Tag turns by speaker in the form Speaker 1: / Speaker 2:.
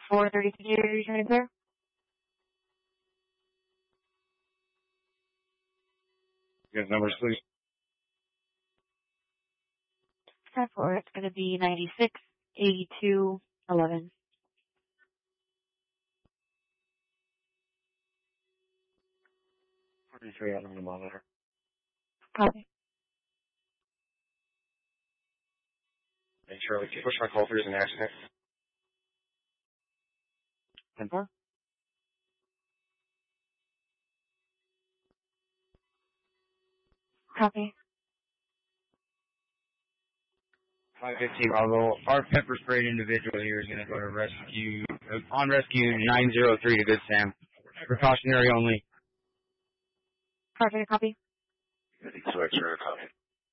Speaker 1: 432, are you returning, sir?
Speaker 2: You guys numbers, please.
Speaker 1: 10-4, it's going to be 968211.
Speaker 2: 43 out on the monitor.
Speaker 1: Copy.
Speaker 2: Make sure we can push my call through as an accident.
Speaker 1: 10-4. Copy.
Speaker 2: 515 Bravo. Our pepper sprayed individual here is going to go to rescue, on rescue 903 to Good Sam. Precautionary only.
Speaker 1: Project copy.
Speaker 2: 2 extra copy.